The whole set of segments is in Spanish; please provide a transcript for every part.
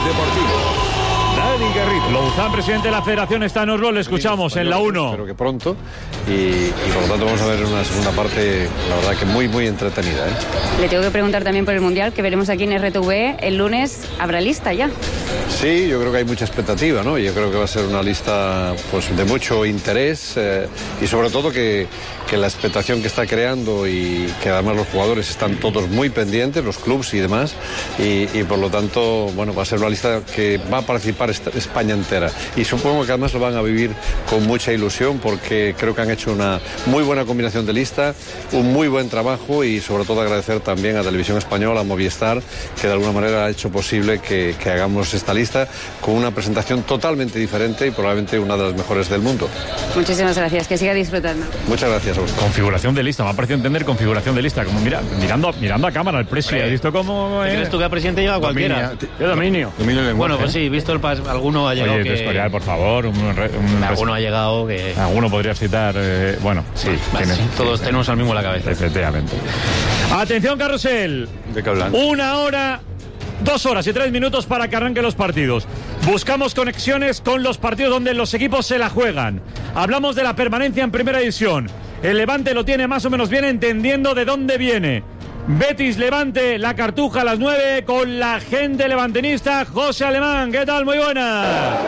Deportivo. Dani Garrido. Louzán, presidente de la Federación, está en Oslo, le escuchamos en la 1. Espero que pronto y por lo tanto vamos a ver una segunda parte, la verdad que muy muy entretenida, ¿eh? Le tengo que preguntar también por el Mundial, que veremos aquí en RTV el lunes. ¿Habrá lista ya? Sí, yo creo que hay mucha expectativa, ¿no? Yo creo que va a ser una lista pues de mucho interés y sobre todo que la expectación que está creando y que además los jugadores están todos muy pendientes, los clubs y demás, y por lo tanto, bueno, va a ser una lista que va a participar España entera. Y supongo que además lo van a vivir con mucha ilusión porque creo que han hecho una muy buena combinación de lista, un muy buen trabajo y sobre todo agradecer también a Televisión Española, a Movistar, que de alguna manera ha hecho posible que hagamos esta lista con una presentación totalmente diferente y probablemente una de las mejores del mundo. Muchísimas gracias, que siga disfrutando. Muchas gracias a usted. Configuración de lista, me ha parecido entender configuración de lista, como mirando a cámara el precio. ¿Has visto cómo ¿Crees tú que a presidente llega cualquiera? ¿Qué dominio? Bueno, pues sí, visto el alguno ha llegado. Oye, que... historial, por favor. Alguno ha llegado que... Alguno podría citar, bueno, sí. Todos tenemos al mismo en la cabeza. Efectivamente. Atención, carrusel. ¿De qué hablan? 1 hora, 2 horas y 3 minutos para que arranquen los partidos. Buscamos conexiones con los partidos donde los equipos se la juegan. Hablamos de la permanencia en primera división. El Levante lo tiene más o menos bien, entendiendo de dónde viene. Betis Levante, la Cartuja a las 9 con la gente levantinista. José Alemán, ¿qué tal? Muy buenas.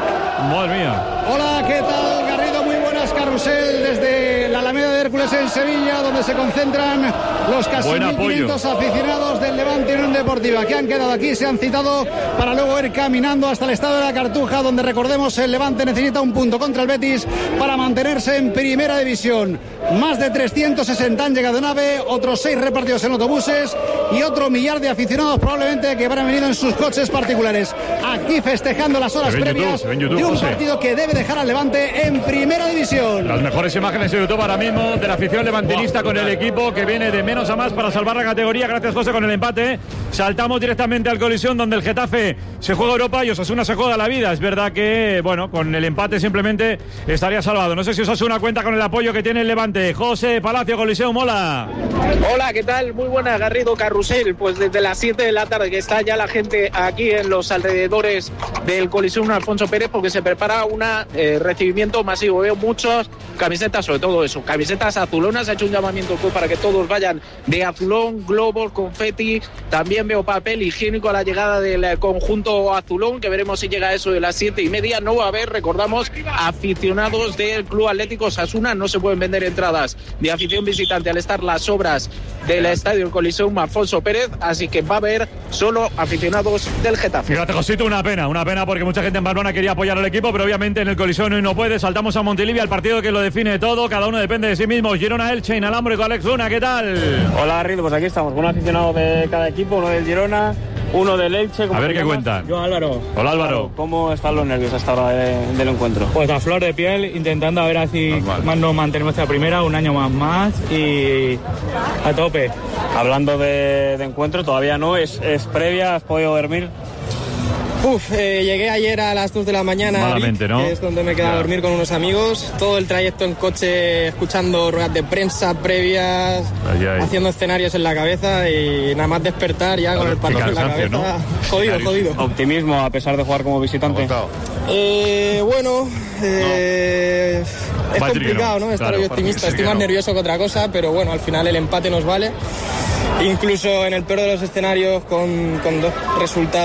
Madre mía. Hola, ¿qué tal, Garrido? Muy buenas, carrusel, desde la Alameda de Hércules en Sevilla, donde se concentran los casi 1.500 aficionados del Levante Unión Deportiva que han quedado aquí, se han citado para luego ir caminando hasta el estadio de la Cartuja, donde recordemos el Levante necesita un punto contra el Betis para mantenerse en primera división. Más de 360 han llegado en AVE, otros 6 repartidos en autobuses y otro millar de aficionados probablemente que habrán venido en sus coches particulares. Aquí festejando las horas previas de un partido que debe dejar al Levante en primera división. Las mejores imágenes de YouTube ahora mismo de la afición levantinista con el equipo que viene de menos a más para salvar la categoría. Gracias, José, con el empate. Saltamos directamente al Colisión, donde el Getafe se juega Europa y Osasuna se juega la vida. Es verdad que, bueno, con el empate simplemente estaría salvado. No sé si Osasuna cuenta con el apoyo que tiene el Levante. José Palacio, Coliseum, hola. Hola, ¿qué tal? Muy buena, Garrido, carrusel. Pues desde las 7 de la tarde que está ya la gente aquí en los alrededores del Coliseum Alfonso Pérez, porque se prepara un recibimiento masivo. Veo muchas camisetas, sobre todo eso, camisetas azulonas. Ha hecho un llamamiento para que todos vayan de azulón, globos, confeti. También veo papel higiénico a la llegada del conjunto azulón, que veremos si llega a eso de las 7:30. No va a haber, recordamos, aficionados del Club Atlético Osasuna. No se pueden vender entradas de afición visitante al estar las obras del estadio Coliseum Alfonso Pérez, así que va a haber solo aficionados del Getafe. Fíjate, Josito, una pena porque mucha gente en Pamplona quería apoyar al equipo, pero obviamente en el Coliseum hoy no puede. Saltamos a Montilivi, el partido que lo define todo, cada uno depende de sí mismo. Girona, Elche, inalámbrico, Alex Luna, ¿qué tal? Hola, Garrido, pues aquí estamos con un aficionado de cada equipo, uno del Girona, uno del Elche. A ver qué cuentan. Yo, Álvaro. Hola, Álvaro. ¿Cómo están los nervios hasta ahora del encuentro? Pues a flor de piel, intentando a ver si más nos mantenemos esta primera, un año más y a tope. Hablando de encuentro, todavía no, es previa, ¿has podido dormir? Llegué ayer a las 2 de la mañana. Malamente, ¿no? Que es donde me quedé a dormir con unos amigos. Todo el trayecto en coche, escuchando ruedas de prensa previas, haciendo escenarios en la cabeza y nada más despertar ya con el partido en la cabeza. ¿No? Jodido. ¿Optimismo a pesar de jugar como visitante? Bueno, es complicado, ¿no? Estar hoy optimista. Estoy más nervioso que otra cosa, pero bueno, al final el empate nos vale. Incluso en el peor de los escenarios con 2 resultados